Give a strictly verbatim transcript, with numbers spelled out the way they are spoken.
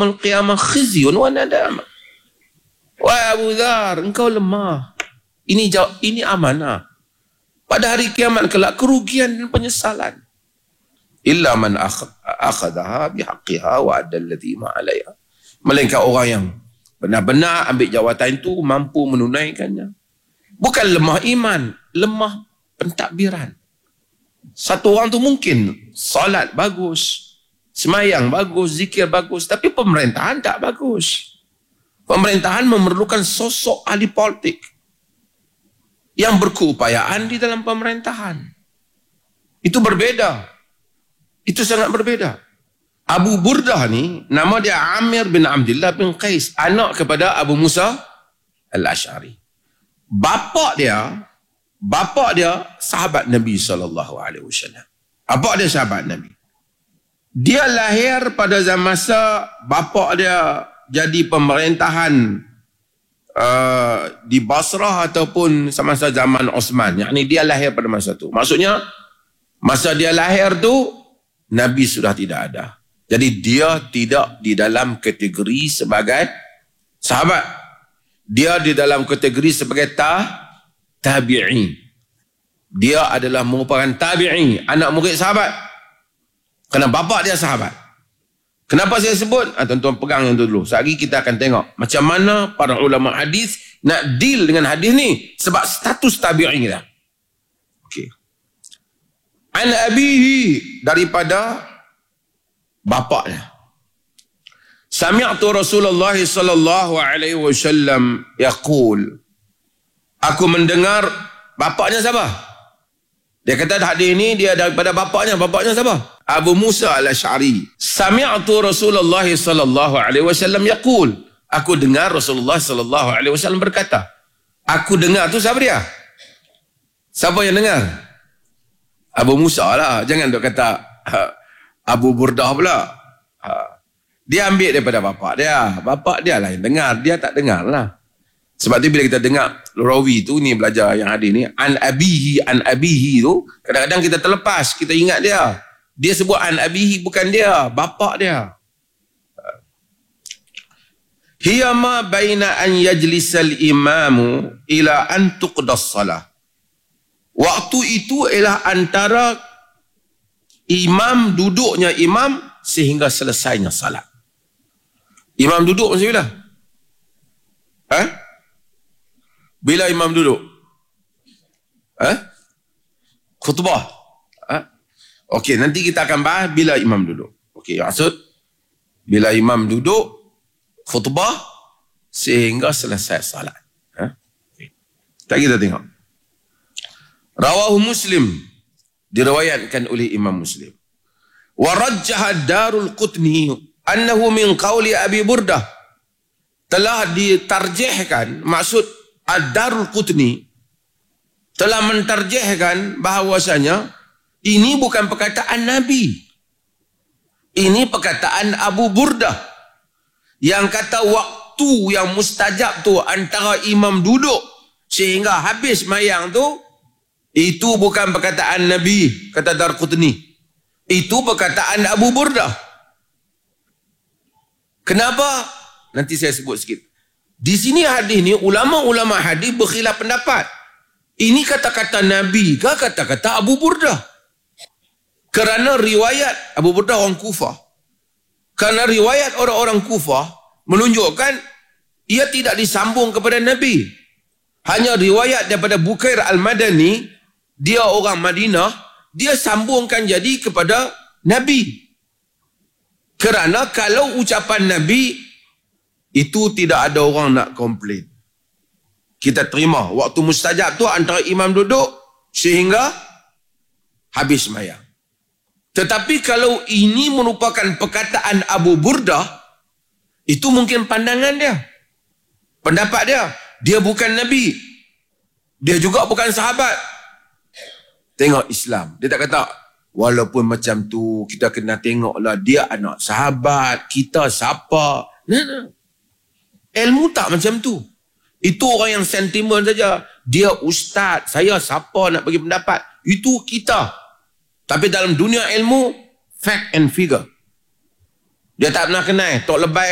yaumul qiyamah khizyun wa nadamah. Wahai Abu Dhar, engkau lemah. Ini jawab, ini amanah. Pada hari kiamat kelak kerugian dan penyesalan. Illa man akhadaha bihaqqiha wa adda alladhi ma 'alayha. Melainkan orang yang benar-benar ambil jawatan itu, mampu menunaikannya. Bukan lemah iman, lemah pentadbiran. Satu orang tu mungkin solat bagus, semayang bagus, zikir bagus, tapi pemerintahan tak bagus. Pemerintahan memerlukan sosok ahli politik yang berkeupayaan di dalam pemerintahan. Itu berbeda. Itu sangat berbeda. Abu Burdah ni, nama dia Amir bin Abdullah bin Qais, anak kepada Abu Musa Al-Ash'ari. Bapa dia, bapa dia sahabat Nabi sallallahu alaihi wasallam. Bapa dia sahabat Nabi. Dia lahir pada zaman masa bapa dia jadi pemerintahan uh, di Basrah ataupun semasa zaman Osman. Yakni dia lahir pada masa tu. Maksudnya masa dia lahir tu Nabi sudah tidak ada. Jadi dia tidak di dalam kategori sebagai sahabat. Dia di dalam kategori sebagai ta, tabi'i. Dia adalah merupakan tabi'i, anak murid sahabat. Kerana bapa dia sahabat. Kenapa saya sebut? Ah, tuan-tuan pegang yang tu dulu. Sehari kita akan tengok macam mana para ulama hadis nak deal dengan hadis ni. Sebab status tabi'i kita. Okey. An abihi, daripada bapaknya. Sami'tu Rasulullah sallallahu alaihi wasallam yaqul. Aku mendengar bapaknya siapa? Dia kata hadis ni dia daripada bapaknya. Bapaknya siapa? Abu Musa Al-Ash'ari. Sami'tu Rasulullah sallallahu alaihi wasallam yaqul. Aku dengar Rasulullah sallallahu alaihi wasallam berkata. Aku dengar tu siapa dia? Siapa yang dengar? Abu Musa lah. Jangan duk kata Abu Burdah pula. Dia ambil daripada bapak dia. Bapak dia lah yang dengar. Dia tak dengar lah. Sebab tu bila kita dengar rawi tu, ni belajar yang hadis ni, an abihi, an abihi tu, kadang-kadang kita terlepas, kita ingat dia. Dia sebut an abihi, bukan dia, bapak dia. Hiya ma baina an yajlisal imamu ila an tuqdas salah. Waktu itu ialah antara imam, duduknya imam sehingga selesainya salat. Imam duduk masa bila? Ha? Bila imam duduk? Ha? Khutbah. Ha? Okey, nanti kita akan bahas bila imam duduk. Okey, maksud bila imam duduk khutbah sehingga selesai salat. Ha? Okay. Kita tengok. Rawahu Muslim, diriwayatkan oleh Imam Muslim. Wa rajjaha Darul Qutni annahu min qawli Abi Burdah. Telah ditarjihkan, maksud Ad-Darul Qutni telah mentarjihkan bahawasanya ini bukan perkataan Nabi. Ini perkataan Abu Burdah yang kata waktu yang mustajab tu antara imam duduk sehingga habis mayang tu, itu bukan perkataan Nabi, kata Darul Qutni. Itu perkataan Abu Burdah. Kenapa? Nanti saya sebut sikit. Di sini hadis ni, ulama-ulama hadis berkhilaf pendapat. Ini kata-kata Nabi ke kata-kata Abu Burdah? Kerana riwayat Abu Burdah orang Kufah. Kerana riwayat orang-orang Kufah menunjukkan ia tidak disambung kepada Nabi. Hanya riwayat daripada Bukair Al-Madani, dia orang Madinah, dia sambungkan jadi kepada Nabi. Kerana kalau ucapan Nabi, itu tidak ada orang nak komplain. Kita terima. Waktu mustajab tu antara imam duduk sehingga habis sembahyang. Tetapi kalau ini merupakan perkataan Abu Burdah, itu mungkin pandangan dia. Pendapat dia. Dia bukan Nabi. Dia juga bukan sahabat. Tengok Islam. Dia tak kata, walaupun macam tu, kita kena tengoklah dia anak sahabat, kita siapa. Nah, nah. Ilmu tak macam tu. Itu orang yang sentimen saja. Dia ustaz, saya siapa nak bagi pendapat. Itu kita. Tapi dalam dunia ilmu, fact and figure. Dia tak pernah kenal Tok Lebay